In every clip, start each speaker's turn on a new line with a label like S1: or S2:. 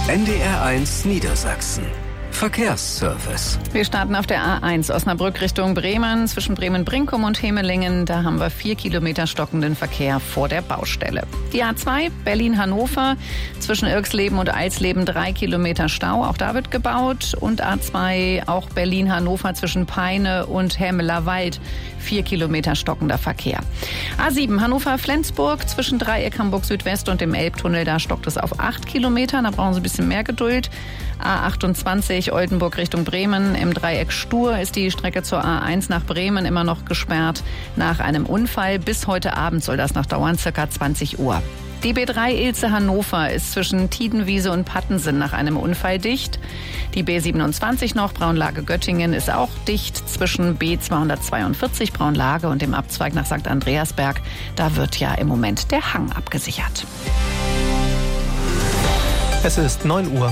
S1: NDR1 Niedersachsen. Verkehrsservice.
S2: Wir starten auf der A1 Osnabrück Richtung Bremen. Zwischen Bremen-Brinkum und Hemelingen, da haben wir 4 Kilometer stockenden Verkehr vor der Baustelle. Die A2 Berlin-Hannover, zwischen Irxleben und Eisleben 3 Kilometer Stau. Auch da wird gebaut. Und A2 auch Berlin-Hannover zwischen Peine und Hämelerwald 4 Kilometer stockender Verkehr. A7 Hannover-Flensburg, zwischen Dreieck Hamburg-Südwest und dem Elbtunnel, da stockt es auf 8 Kilometer. Da brauchen Sie ein bisschen mehr Geduld. A28 Oldenburg Richtung Bremen. Im Dreieck Stur ist die Strecke zur A1 nach Bremen immer noch gesperrt nach einem Unfall. Bis heute Abend soll das noch dauern, circa 20 Uhr. Die B3 Ilze-Hannover ist zwischen Tiedenwiese und Pattensen nach einem Unfall dicht. Die B27 noch, Braunlage-Göttingen, ist auch dicht zwischen B242 Braunlage und dem Abzweig nach St. Andreasberg. Da wird ja im Moment der Hang abgesichert.
S3: Es ist 9 Uhr.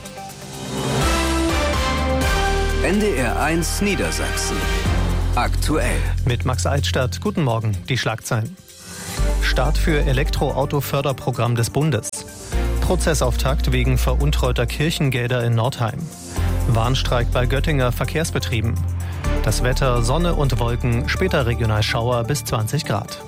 S1: NDR1 Niedersachsen. Aktuell.
S3: Mit Max Altstadt. Guten Morgen. Die Schlagzeilen. Start für Elektroauto-Förderprogramm des Bundes. Prozessauftakt wegen veruntreuter Kirchengelder in Nordheim. Warnstreik bei Göttinger Verkehrsbetrieben. Das Wetter, Sonne und Wolken, später regional Schauer bis 20 Grad.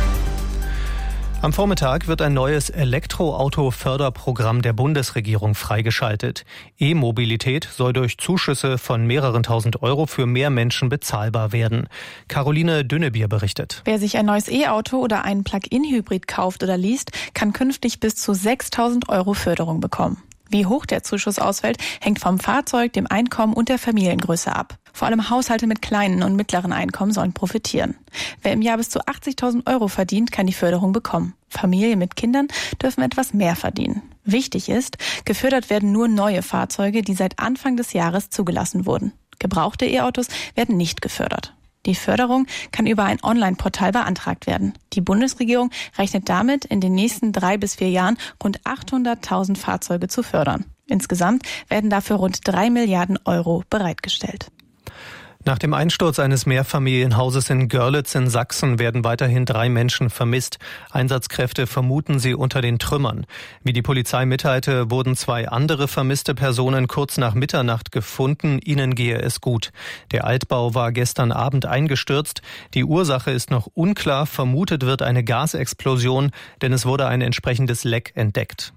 S3: Am Vormittag wird ein neues Elektroauto-Förderprogramm der Bundesregierung freigeschaltet. E-Mobilität soll durch Zuschüsse von mehreren tausend Euro für mehr Menschen bezahlbar werden. Caroline Dünnebier berichtet.
S4: Wer sich ein neues E-Auto oder einen Plug-in-Hybrid kauft oder liest, kann künftig bis zu 6.000 Euro Förderung bekommen. Wie hoch der Zuschuss ausfällt, hängt vom Fahrzeug, dem Einkommen und der Familiengröße ab. Vor allem Haushalte mit kleinen und mittleren Einkommen sollen profitieren. Wer im Jahr bis zu 80.000 Euro verdient, kann die Förderung bekommen. Familien mit Kindern dürfen etwas mehr verdienen. Wichtig ist, gefördert werden nur neue Fahrzeuge, die seit Anfang des Jahres zugelassen wurden. Gebrauchte E-Autos werden nicht gefördert. Die Förderung kann über ein Online-Portal beantragt werden. Die Bundesregierung rechnet damit, in den nächsten 3 bis 4 Jahren rund 800.000 Fahrzeuge zu fördern. Insgesamt werden dafür rund 3 Milliarden Euro bereitgestellt.
S3: Nach dem Einsturz eines Mehrfamilienhauses in Görlitz in Sachsen werden weiterhin 3 Menschen vermisst. Einsatzkräfte vermuten sie unter den Trümmern. Wie die Polizei mitteilte, wurden 2 andere vermisste Personen kurz nach Mitternacht gefunden. Ihnen gehe es gut. Der Altbau war gestern Abend eingestürzt. Die Ursache ist noch unklar. Vermutet wird eine Gasexplosion, denn es wurde ein entsprechendes Leck entdeckt.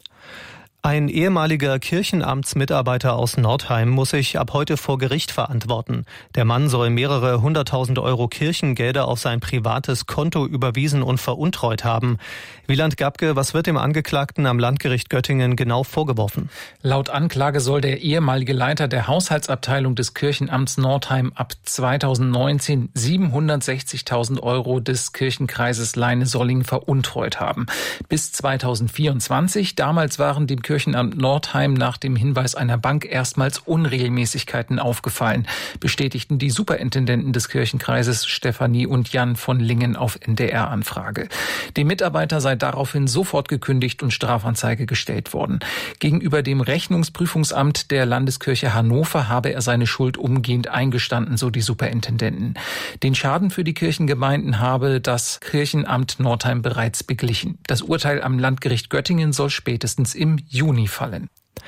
S3: Ein ehemaliger Kirchenamtsmitarbeiter aus Nordheim muss sich ab heute vor Gericht verantworten. Der Mann soll mehrere 100.000 Euro Kirchengelder auf sein privates Konto überwiesen und veruntreut haben. Wieland Gabke, was wird dem Angeklagten am Landgericht Göttingen genau vorgeworfen?
S5: Laut Anklage soll der ehemalige Leiter der Haushaltsabteilung des Kirchenamts Nordheim ab 2019 760.000 Euro des Kirchenkreises Leine-Solling veruntreut haben. Bis 2024, damals waren dem Kirchenamt Nordheim nach dem Hinweis einer Bank erstmals Unregelmäßigkeiten aufgefallen, bestätigten die Superintendenten des Kirchenkreises Stefanie und Jan von Lingen auf NDR-Anfrage. Dem Mitarbeiter sei daraufhin sofort gekündigt und Strafanzeige gestellt worden. Gegenüber dem Rechnungsprüfungsamt der Landeskirche Hannover habe er seine Schuld umgehend eingestanden, so die Superintendenten. Den Schaden für die Kirchengemeinden habe das Kirchenamt Nordheim bereits beglichen. Das Urteil am Landgericht Göttingen soll spätestens im Juni fallen.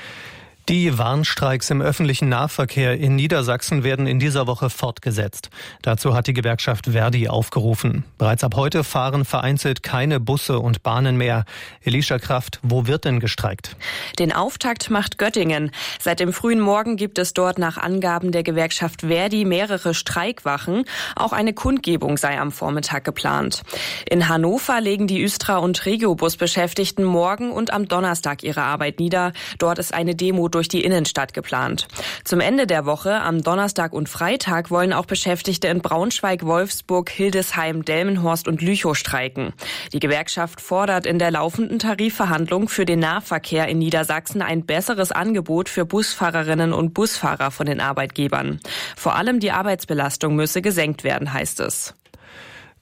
S3: Die Warnstreiks im öffentlichen Nahverkehr in Niedersachsen werden in dieser Woche fortgesetzt. Dazu hat die Gewerkschaft Verdi aufgerufen. Bereits ab heute fahren vereinzelt keine Busse und Bahnen mehr. Elisha Kraft, wo wird denn gestreikt?
S6: Den Auftakt macht Göttingen. Seit dem frühen Morgen gibt es dort nach Angaben der Gewerkschaft Verdi mehrere Streikwachen. Auch eine Kundgebung sei am Vormittag geplant. In Hannover legen die Östra- und Regiobus-Beschäftigten morgen und am Donnerstag ihre Arbeit nieder. Dort ist eine Demo durch die Innenstadt geplant. Zum Ende der Woche, am Donnerstag und Freitag, wollen auch Beschäftigte in Braunschweig, Wolfsburg, Hildesheim, Delmenhorst und Lüchow streiken. Die Gewerkschaft fordert in der laufenden Tarifverhandlung für den Nahverkehr in Niedersachsen ein besseres Angebot für Busfahrerinnen und Busfahrer von den Arbeitgebern. Vor allem die Arbeitsbelastung müsse gesenkt werden, heißt es.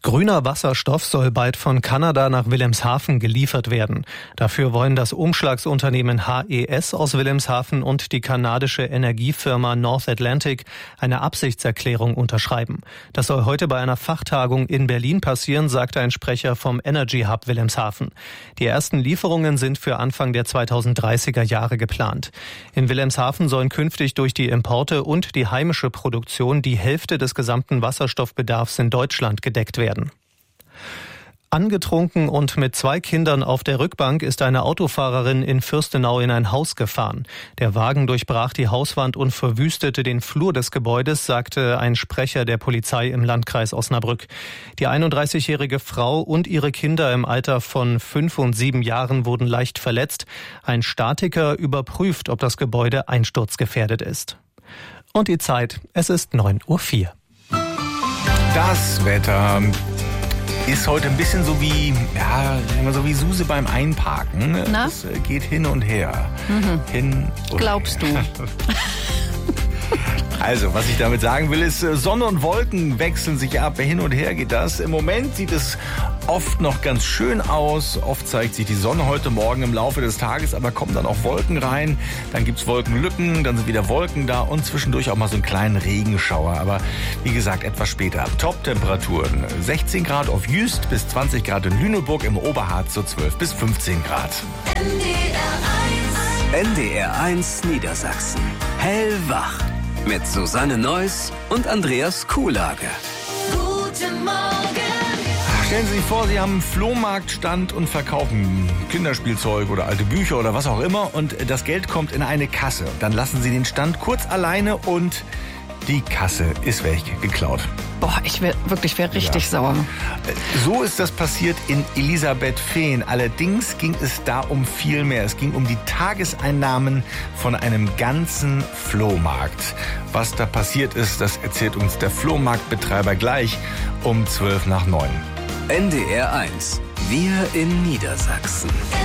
S3: Grüner Wasserstoff soll bald von Kanada nach Wilhelmshaven geliefert werden. Dafür wollen das Umschlagsunternehmen HES aus Wilhelmshaven und die kanadische Energiefirma North Atlantic eine Absichtserklärung unterschreiben. Das soll heute bei einer Fachtagung in Berlin passieren, sagte ein Sprecher vom Energy Hub Wilhelmshaven. Die ersten Lieferungen sind für Anfang der 2030er Jahre geplant. In Wilhelmshaven sollen künftig durch die Importe und die heimische Produktion die Hälfte des gesamten Wasserstoffbedarfs in Deutschland gedeckt werden. Angetrunken und mit 2 Kindern auf der Rückbank ist eine Autofahrerin in Fürstenau in ein Haus gefahren. Der Wagen durchbrach die Hauswand und verwüstete den Flur des Gebäudes, sagte ein Sprecher der Polizei im Landkreis Osnabrück. Die 31-jährige Frau und ihre Kinder im Alter von 5 und 7 Jahren wurden leicht verletzt. Ein Statiker überprüft, ob das Gebäude einsturzgefährdet ist. Und die Zeit, es ist 9:04 Uhr.
S7: Das Wetter ist heute ein bisschen so wie, so wie Suse beim Einparken.
S2: Na?
S7: Es geht hin und her. Hin und
S2: Glaubst
S7: her.
S2: du?
S7: Also, was ich damit sagen will, ist, Sonne und Wolken wechseln sich ab. Hin und her geht das. Im Moment sieht es oft noch ganz schön aus. Oft zeigt sich die Sonne heute Morgen im Laufe des Tages, aber kommen dann auch Wolken rein. Dann gibt's Wolkenlücken, dann sind wieder Wolken da und zwischendurch auch mal so einen kleinen Regenschauer. Aber wie gesagt, etwas später. Top-Temperaturen. 16 Grad auf Jüst bis 20 Grad in Lüneburg, im Oberharz so 12 bis 15 Grad.
S1: NDR 1 Niedersachsen. Hellwach. Mit Susanne Neuss und Andreas Kuhlage.
S8: Guten Morgen.
S7: Stellen Sie sich vor, Sie haben einen Flohmarktstand und verkaufen Kinderspielzeug oder alte Bücher oder was auch immer und das Geld kommt in eine Kasse. Dann lassen Sie den Stand kurz alleine und die Kasse ist weggeklaut.
S2: Boah, ich wäre richtig sauer.
S7: So ist das passiert in Elisabethfehn. Allerdings ging es da um viel mehr. Es ging um die Tageseinnahmen von einem ganzen Flohmarkt. Was da passiert ist, das erzählt uns der Flohmarktbetreiber gleich um 8:55.
S1: NDR 1. Wir in Niedersachsen.